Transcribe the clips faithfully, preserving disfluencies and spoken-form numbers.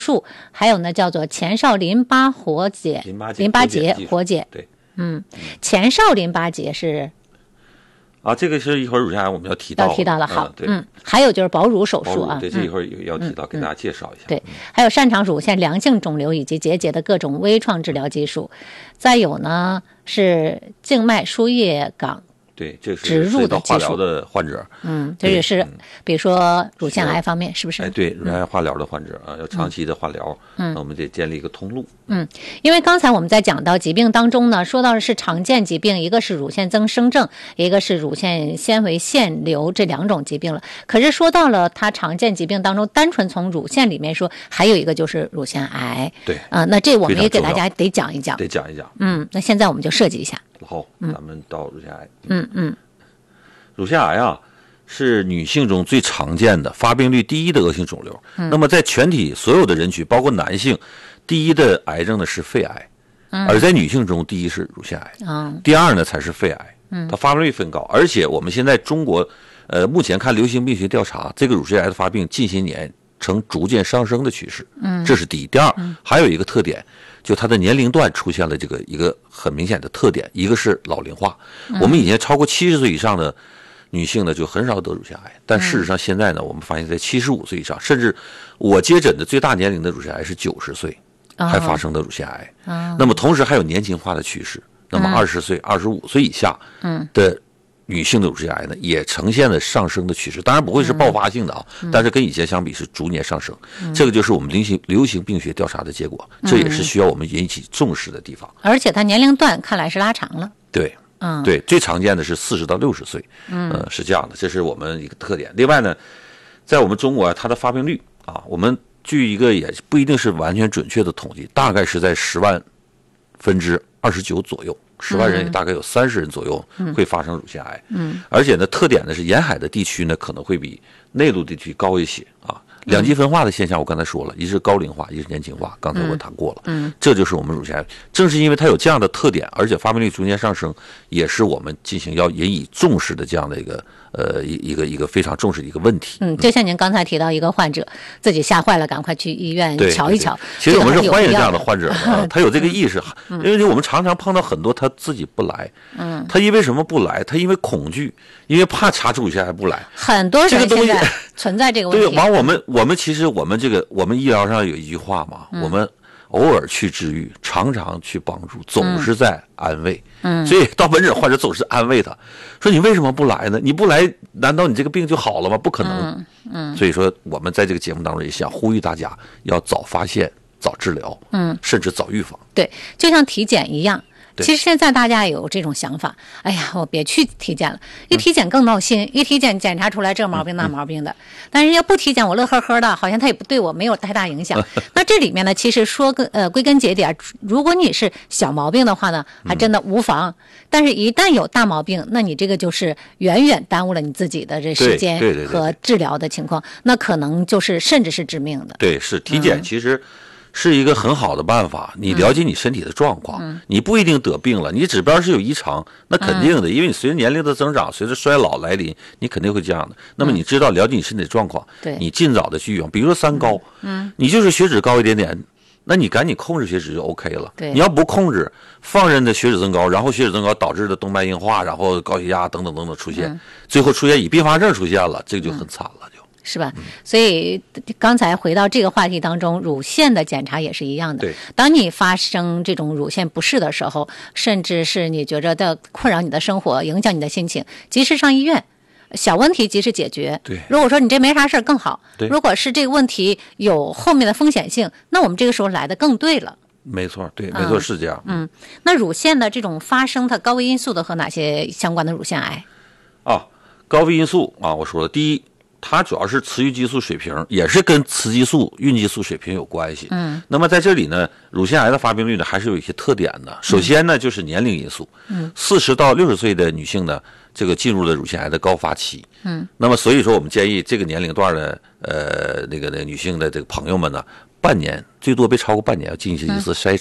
术，还有呢叫做前哨淋巴活结， 淋巴结淋巴结活结。 对， 嗯，前哨淋巴结是啊，这个是一会儿乳腺癌我们要提到要提到了。好， 嗯，对， 嗯，还有就是保乳手术啊， 对，这一会儿要提到，给大家介绍一下。 对，还有擅长乳腺良性肿瘤以及结节的各种微创治疗技术，再有呢是静脉输液港。 对，这是植入的化疗的患者， 嗯，这也是，比如说乳腺癌方面，是不是？ 哎，对，乳腺癌化疗的患者啊，要长期的化疗，嗯，那我们得建立一个通路。 嗯，因为刚才我们在讲到疾病当中呢，说到的是常见疾病，一个是乳腺增生症，一个是乳腺纤维腺瘤这两种疾病了。可是说到了它常见疾病当中，单纯从乳腺里面说，还有一个就是乳腺癌。 对， 啊、呃，那这我们也给大家得讲一讲， 得讲一讲。 嗯，那现在我们就设计一下。 好，咱们到乳腺癌。 嗯嗯， 乳腺癌啊，是女性中最常见的、发病率第一的恶性肿瘤。嗯、那么在全体所有的人群，包括男性，第一的癌症呢是肺癌，嗯、而在女性中，第一是乳腺癌，嗯、第二呢才是肺癌。嗯，它发病率很高，而且我们现在中国，呃，目前看流行病学调查，这个乳腺癌的发病近些年呈逐渐上升的趋势。嗯，这是第一。第二，嗯、还有一个特点。就它的年龄段出现了这个一个很明显的特点，一个是老龄化。嗯、我们以前超过七十岁以上的女性呢，就很少得乳腺癌，但事实上现在呢，我们发现在七十五岁以上，甚至我接诊的最大年龄的乳腺癌是九十岁还发生的乳腺癌。哦、那么同时还有年轻化的趋势，那么二十岁、二十五岁以下的女性的乳腺癌呢，也呈现了上升的趋势，当然不会是爆发性的啊，嗯、但是跟以前相比是逐年上升。嗯、这个就是我们流行流行病学调查的结果，这也是需要我们引起重视的地方。 而且它年龄段看来是拉长了。 对，嗯，对，最常见的是四十到六十岁，嗯、呃，是这样的，这是我们一个特点。另外呢，在我们中国啊，它的发病率啊，我们据一个也不一定是完全准确的统计，大概是在十万分之二十九左右。十万人也大概有三十人左右会发生乳腺癌，嗯，而且呢，特点呢是沿海的地区呢可能会比内陆地区高一些啊。两极分化的现象我刚才说了，一是高龄化，一是年轻化，刚才我谈过了，嗯，这就是我们乳腺癌。正是因为它有这样的特点，而且发病率逐年上升，也是我们进行要引以重视的这样的一个呃一一个一个非常重视的一个问题。 嗯，就像您刚才提到一个患者自己吓坏了，赶快去医院瞧一瞧。 其实我们是欢迎这样的患者的，他有这个意识，因为我们常常碰到很多他自己不来，嗯，他因为什么不来？他因为恐惧，因为怕查出乳腺癌不来。 很多人现在存在这个问题。 对，完我们我们其实我们这个我们医疗上有一句话嘛，嗯、我们偶尔去治愈，常常去帮助，总是在安慰。嗯，所以到门诊患者总是安慰他，说你为什么不来呢？你不来，难道你这个病就好了吗？不可能。嗯，嗯所以说我们在这个节目当中也想呼吁大家要早发现、早治疗，嗯，甚至早预防。 对，就像体检一样。其实现在大家也有这种想法，哎呀，我别去体检了，一体检更闹心，嗯、一体检检查出来这毛病那毛病的，嗯、但是要不体检，我乐呵呵的，好像他也不对我没有太大影响。那这里面呢，其实说个呃归根结底，如果你是小毛病的话呢，还真的无妨；嗯、但是一旦有大毛病，那你这个就是远远耽误了你自己的这时间和治疗的情况，那可能就是甚至是致命的。 对，是体检其实。嗯是一个很好的办法，你了解你身体的状况，嗯、你不一定得病了，你指标是有异常，那肯定的，嗯、因为你随着年龄的增长，随着衰老来临，你肯定会这样的。那么你知道了解你身体的状况， 嗯、 你尽早的去预防，比如说三高，嗯，你就是血脂高一点点，那你赶紧控制血脂就 OK 了。 对， 你要不控制，放任的血脂增高，然后血脂增高导致的动脉硬化，然后高血压等等等等出现，嗯、最后出现以并发症出现了，这个就很惨了，就。 是吧？所以刚才回到这个话题当中，乳腺的检查也是一样的。 对， 当你发生这种乳腺不适的时候，甚至是你觉着的困扰你的生活、影响你的心情，及时上医院，小问题及时解决。 对， 如果说你这没啥事儿更好。 对， 如果是这个问题有后面的风险性，那我们这个时候来的更对了。 没错，对，没错，是这样。 嗯，那乳腺的这种发生，它高危因素的和哪些相关的乳腺癌？ 啊，高危因素啊，我说了，第一。它主要是雌孕激素水平，也是跟雌激素、孕激素水平有关系。嗯，那么在这里呢，乳腺癌的发病率呢还是有一些特点的。首先呢，就是年龄因素。嗯，四十到六十岁的女性呢，这个进入了乳腺癌的高发期。嗯，那么所以说，我们建议这个年龄段的呃那个那个女性的这个朋友们呢，半年最多别超过半年要进行一次筛查。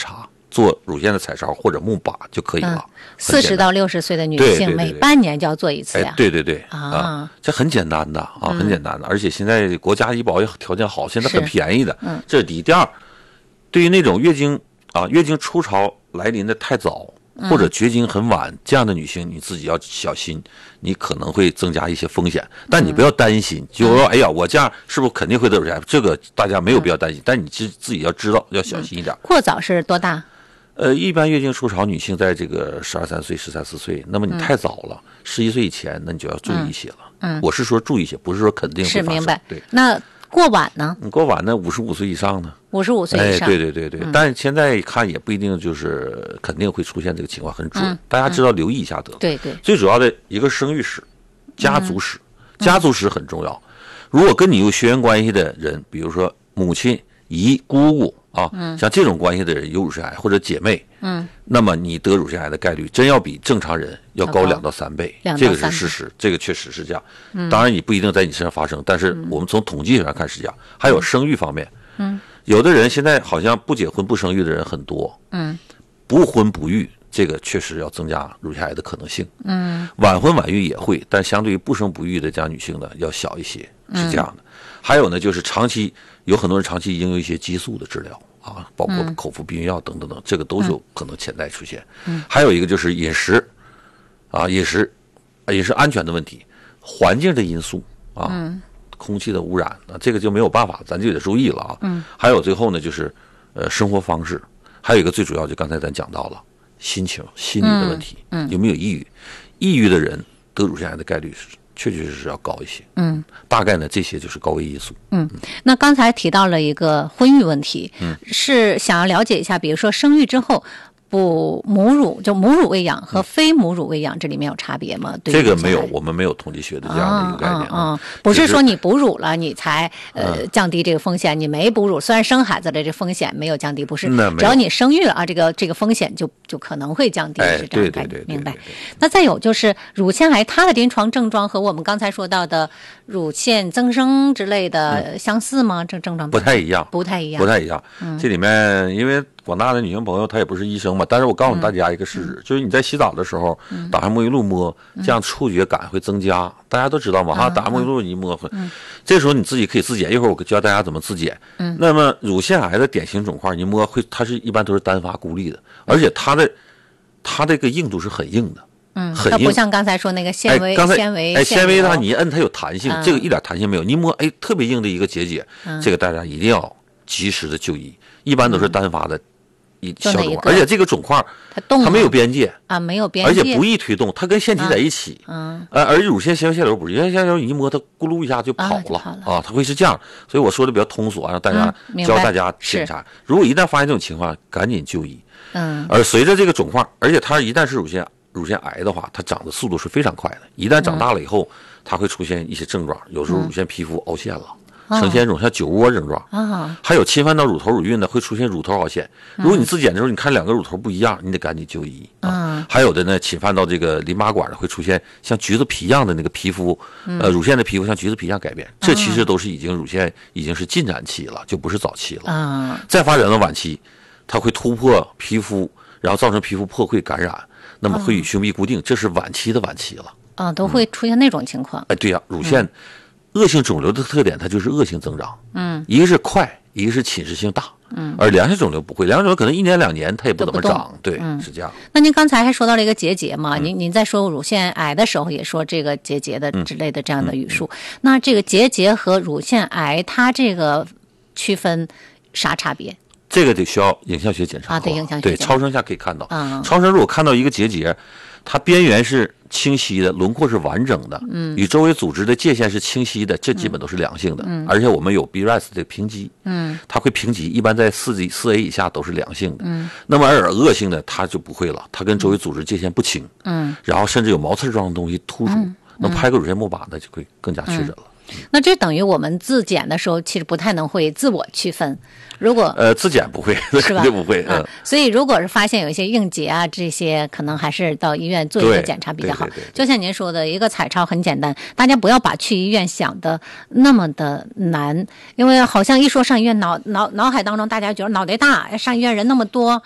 做乳腺的彩超或者钼靶就可以了。 四十到六十岁的女性每半年就要做一次呀、啊哎？对对对啊、 啊，这很简单的啊，很简单的，而且现在国家医保也条件好，现在很便宜的。 嗯， 这是第一。第二，对于那种月经啊月经初潮来临的太早或者绝经很晚、嗯、这样的女性，你自己要小心，你可能会增加一些风险，但你不要担心，嗯、就说哎呀，我这样是不是肯定会得乳腺癌？这个大家没有必要担心，嗯、但你自自己要知道，要小心一点。 过早是多大？ 呃，一般月经初潮女性在这个十二三岁、十三四岁，那么你太早了，十一岁以前，那你就要注意一些了。 嗯， 我是说注意一些，不是说肯定会发生。 是明白。 对， 那过晚呢？ 你过晚呢，五十五岁以上呢？ 五十五岁以上。 哎，对对对对，嗯、但是现在看也不一定就是肯定会出现这个情况，很准，嗯、大家知道留意一下得了。 对对。 最主要的一个生育史、家族史，嗯、家族史很重要。如果跟你有血缘关系的人，比如说母亲、姨、姑姑。啊， 嗯、 像这种关系的人有乳腺癌或者姐妹， 嗯， 那么你得乳腺癌的概率真要比正常人要高两到三倍，这个是事实，这个确实是这样。 嗯、 当然你不一定在你身上发生，但是我们从统计上看是这样。还有生育方面， 嗯， 有的人现在好像不结婚不生育的人很多， 嗯， 不婚不育，这个确实要增加乳腺癌的可能性。 嗯， 晚婚晚育也会，但相对于不生不育的这样女性呢，要小一些，是这样的。 嗯、 还有呢，就是长期有很多人长期应用一些激素的治疗。啊，包括口服避孕药等等等，嗯、这个都是有可能潜在出现。 嗯， 还有一个就是饮食，啊，饮食，饮食安全的问题，环境的因素啊， 嗯、 空气的污染啊，这个就没有办法，咱就得注意了啊。 嗯， 还有最后呢，就是呃生活方式，还有一个最主要就刚才咱讲到了心情、心理的问题， 嗯，嗯有没有抑郁？抑郁的人得乳腺癌的概率是。确确实实要高一些， 嗯， 大概呢这些就是高危因素。 嗯，那刚才提到了一个婚育问题， 嗯， 是想要了解一下，比如说生育之后补母乳，就母乳喂养和非母乳喂养这里面有差别吗？对， 这个没有，我们没有统计学的这样的一个概念啊，不是说你哺乳了你才呃降低这个风险，你没哺乳，虽然生孩子的这风险没有降低，不是，只要你生育了啊，这个这个风险就就可能会降低，是这样概念，明白？那再有就是乳腺癌，它的临床症状和我们刚才说到的乳腺增生之类的相似吗？这症状不太一样， 不太一样， 不太一样。这里面因为广大的女性朋友她也不是医生嘛，但是我告诉大家一个事实，嗯、就是你在洗澡的时候，嗯、打开沐浴露摸，这样触觉感会增加。嗯、大家都知道嘛，哈、嗯，打开沐浴露你一摸， 嗯、 这时候你自己可以自检。一会儿我教大家怎么自检。 嗯， 那么乳腺癌的典型肿块，你摸会，它是一般都是单发孤立的，而且它的它这个硬度是很硬的。 嗯， 很硬， 它不像刚才说那个纤维， 哎、 纤维， 哎，纤维的话你一摁它有弹性， 嗯、 这个一点弹性没有。你摸，哎，特别硬的一个结节， 嗯、 这个大家一定要及时的就医，一般都是单发的。嗯一小肿块， 而且这个肿块它动， 它没有边界啊，没有边界， 而且不易推动，它跟腺体在一起。 嗯， 呃，而乳腺纤维腺瘤不是，乳腺腺瘤你一摸它咕噜一下就跑了啊， 啊，它会是这样。所以我说的比较通俗啊，让大家、 嗯、 教大家检查。如果一旦发现这种情况，赶紧就医。 嗯， 而随着这个肿块，而且它一旦是乳腺乳腺癌的话，它长的速度是非常快的。一旦长大了以后，嗯、它会出现一些症状，有时候乳腺皮肤凹陷了。呈现一种像酒窝症状啊， 还有侵犯到乳头乳晕的会出现乳头凹陷。如果你自检的时候你看两个乳头不一样，你得赶紧就医啊。还有的呢，侵犯到这个淋巴管的会出现像橘子皮一样的那个皮肤，呃，乳腺的皮肤像橘子皮一样改变，这其实都是已经乳腺已经是进展期了，就不是早期了啊。 再发展到晚期，它会突破皮肤，然后造成皮肤破溃感染，那么会与胸壁固定，这是晚期的晚期了啊，都会出现那种情况。 哎，对呀，乳腺。恶性肿瘤的特点，它就是恶性增长， 嗯， 一个是快，一个是侵蚀性大， 嗯， 而良性肿瘤不会，良性肿瘤可能一年两年它也不怎么长，对， 嗯、 是这样。 那您刚才还说到了一个结节嘛，嗯、您您在说乳腺癌的时候也说这个结节的之类的这样的语数， 嗯嗯嗯、 那这个结节和乳腺癌它这个区分啥差别？ 这个得需要影像学检查啊，对，影像学对，超声下可以看到， 嗯、 超声如果看到一个结节，它边缘是清晰的，轮廓是完整的， 嗯， 与周围组织的界限是清晰的，这基本都是良性的， 嗯， 而且我们有 B R A S 的评级， 嗯， 它会评级，一般在四 G 四 A 以下都是良性的， 嗯， 那么而恶性的它就不会了，它跟周围组织界限不清， 嗯， 然后甚至有毛刺状的东西突出， 嗯、 那拍个乳腺钼靶，那就会更加确诊了。 嗯那这等于我们自检的时候，其实不太能会自我区分。如果呃自检不会， 是吧？ 就不会。 嗯，所以如果是发现有一些硬结啊，这些可能还是到医院做一个检查比较好。 对对对对就像您说的，一个彩超很简单，大家不要把去医院想的那么的难，因为好像一说上医院，脑脑脑海当中大家觉得脑袋大，上医院人那么多。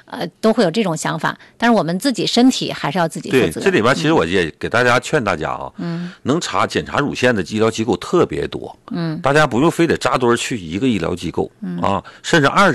呃，都会有这种想法。但是我们自己身体还是要自己负责。 对，这里边其实我也给大家劝大家啊，嗯，能查检查乳腺的医疗机构特别多，嗯，大家不用非得扎堆去一个医疗机构，嗯啊，甚至二